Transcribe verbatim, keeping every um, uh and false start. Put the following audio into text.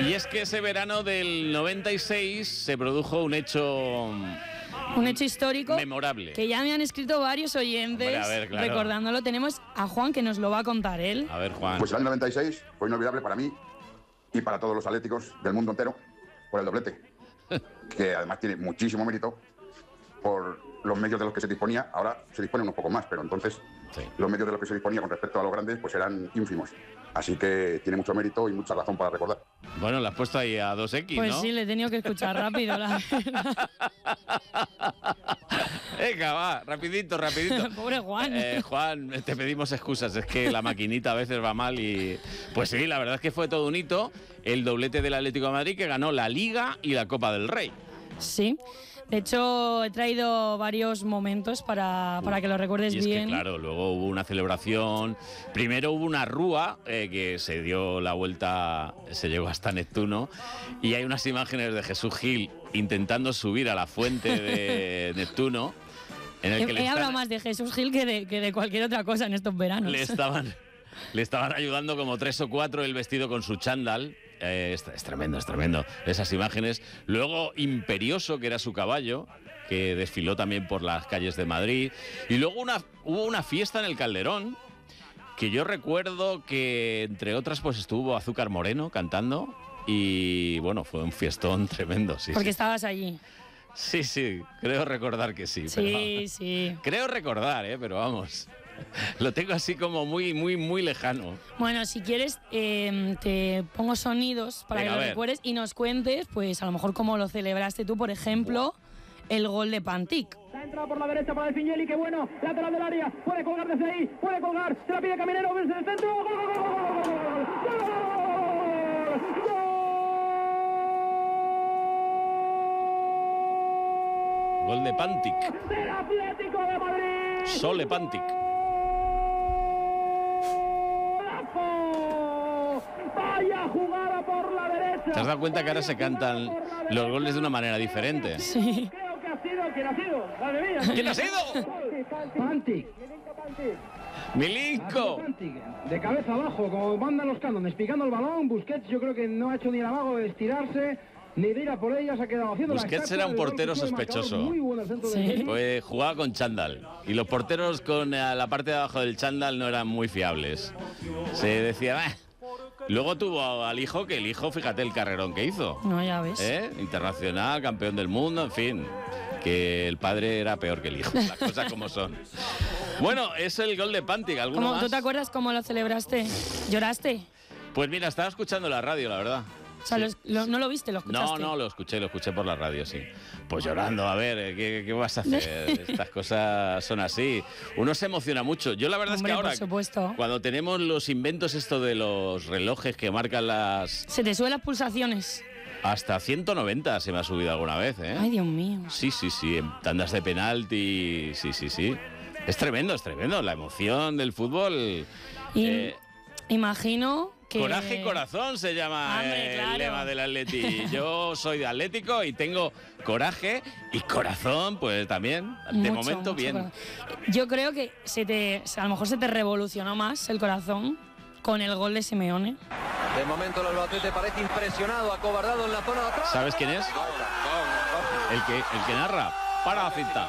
Y es que ese verano del noventa y seis se produjo un hecho... Un hecho histórico memorable. Que ya me han escrito varios oyentes. Hombre, a ver, claro. Recordándolo. Tenemos a Juan, que nos lo va a contar él. A ver, Juan. Pues el año noventa y seis fue inolvidable para mí y para todos los atléticos del mundo entero por el doblete, que además tiene muchísimo mérito por los medios de los que se disponía. Ahora se disponen un poco más, pero entonces sí. Los medios de los que se disponía con respecto a los grandes pues eran ínfimos. Así que tiene mucho mérito y mucha razón para recordar. Bueno, lo has puesto ahí a dos equis, pues ¿no? Pues sí, le he tenido que escuchar rápido, la verdad. Venga, va, rapidito, rapidito. Pobre Juan. Eh, Juan, te pedimos excusas, es que la maquinita a veces va mal y... Pues sí, la verdad es que fue todo un hito, el doblete del Atlético de Madrid que ganó la Liga y la Copa del Rey. Sí. De hecho, he traído varios momentos para, para que lo recuerdes y es bien. Que, claro, luego hubo una celebración. Primero hubo una rúa eh, que se dio la vuelta, se llegó hasta Neptuno. Y hay unas imágenes de Jesús Gil intentando subir a la fuente de Neptuno. En el he que le he están, hablado más de Jesús Gil que de, que de cualquier otra cosa en estos veranos. Le estaban, le estaban ayudando como tres o cuatro, el vestido con su chándal. Eh, es, es tremendo, es tremendo, esas imágenes. Luego Imperioso, que era su caballo, que desfiló también por las calles de Madrid. Y luego una, hubo una fiesta en el Calderón, que yo recuerdo que, entre otras, pues estuvo Azúcar Moreno cantando. Y bueno, fue un fiestón tremendo, sí. Porque sí. estabas allí. Sí, sí, creo recordar que sí. Sí, pero, sí. Creo recordar, ¿eh? Pero vamos... Lo tengo así como muy, muy, muy lejano. Bueno, si quieres, eh, te pongo sonidos para Venga, que lo recuerdes y nos cuentes, pues a lo mejor cómo lo celebraste tú, por ejemplo, el gol de Pantic. Ha entrado por la derecha para el Fiñeli, qué bueno, lateral del área, puede colgar desde ahí, puede colgar, se la pide Caminero, desde el centro, ¡gol, gol, gol, gol, gol, gol! Gol de Pantic. Del Atlético de Madrid. Sole Pantic. Vaya jugada por la derecha. ¿Te has dado cuenta que ahora se cantan los goles de una manera diferente? Sí. Creo que ha sido, ¿quién ha sido? Madre mía. ¿Quién ha sido? Pantic. Milinko. De cabeza abajo, como mandan los cánones, picando el balón. Busquets yo creo que no ha hecho ni el amago de estirarse, ni de ir a por ella, se ha quedado haciendo Busquets la estatua, era un portero sospechoso. Muy bueno el centro Sí. del Pues jugaba con chándal. Y los porteros con la parte de abajo del chándal no eran muy fiables. Se decía... Bah. Luego tuvo al hijo, que el hijo, fíjate el carrerón que hizo. No, ya ves. ¿Eh? Internacional, campeón del mundo, en fin. Que el padre era peor que el hijo, las cosas como son. Bueno, es el gol de Pantic. ¿Alguno ¿Cómo, más? ¿Tú te acuerdas cómo lo celebraste? ¿Lloraste? Pues mira, estaba escuchando la radio, la verdad. O sea, Sí. lo, lo, ¿no lo viste? ¿Lo No, escuchaste? no, lo escuché, lo escuché por la radio, sí. Pues llorando, a ver, ¿qué, qué vas a hacer? Estas cosas son así. Uno se emociona mucho. Yo la verdad Hombre, es que ahora, por supuesto. cuando tenemos los inventos esto de los relojes que marcan las... Se te suben las pulsaciones. Hasta ciento noventa se me ha subido alguna vez, ¿eh? Ay, Dios mío. Sí, sí, sí, en tandas de penalti, sí, sí, sí. Es tremendo, es tremendo, la emoción del fútbol. Y eh, imagino que... Coraje y corazón se llama Hombre, el claro. lema del Atleti. Yo soy de Atlético y tengo coraje y corazón, pues también. De Mucho, momento, mucho bien. corazón. Yo creo que se te, a lo mejor se te revolucionó más el corazón con el gol de Simeone. De momento el Albacete parece impresionado, acobardado en la zona de atrás. ¿Sabes quién es? El que, el que narra. Para la cinta.